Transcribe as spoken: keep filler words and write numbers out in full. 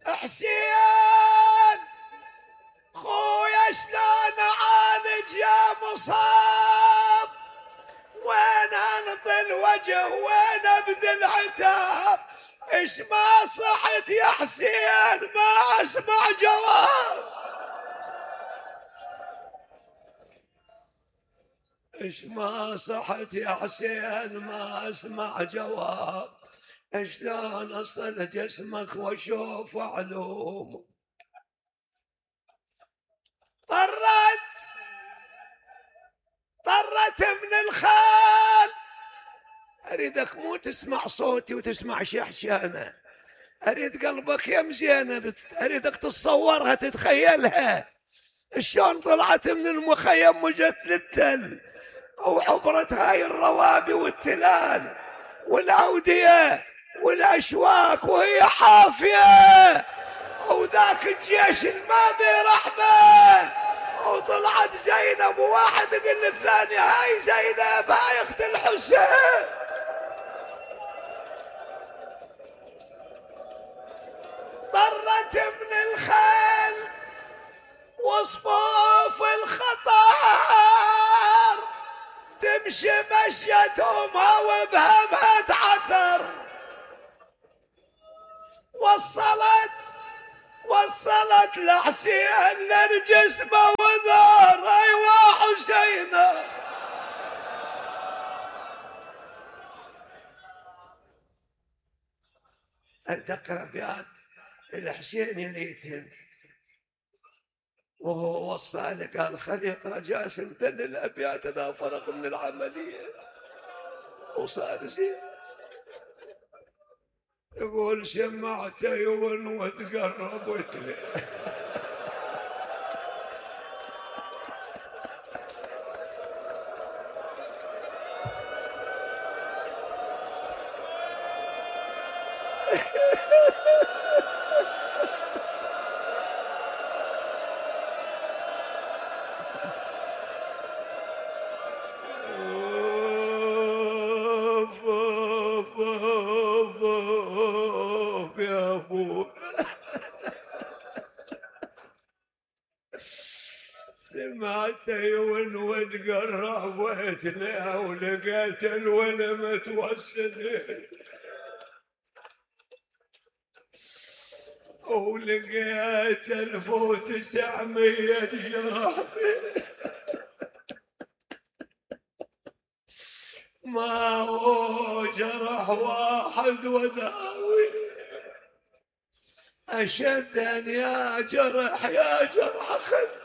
حسين خويا شلون اعالج يا مصاب، وين انطي الوجه وين ابدي العتاب، ايش ما صحت يا حسين ما اسمع جواب، ايش ما صحت يا حسين ما اسمع جواب، شلون اصل جسمك واشوف علوم. طرت طرت من الخال، اريدك مو تسمع صوتي وتسمع شحشانه، اريد قلبك يا مزينه، اريدك تتصورها تتخيلها شلون طلعت من المخيم وجت للتل وعبرت هاي الروابي والتلال والاوديه والاشواك وهي حافيه، وذاك الجيش ما برحمه، وطلعت زينب وواحد يقول للثاني هاي زينب هاي اخت الحسين. طرت من الخيل وصفوف الخطر، تمشي مشيتهم وبهمها تعثر، وصلت وصلت لحسين للجسم وذار. ايوا حسينه التقى ابيات الحسين يريتهم وهو وصى قال خلي يقرا جاسم ذل الابيات اذا فرغ من العمليه وصار زين. يقول سمعت عيون وتقرب وتلي سمعت عيون وتقرب وتلي ولقيت الولد متوسد ولقيت ألف وتسعمية جرح ما هو جرح واحد وداوي أشدا يا جرح يا جرح خد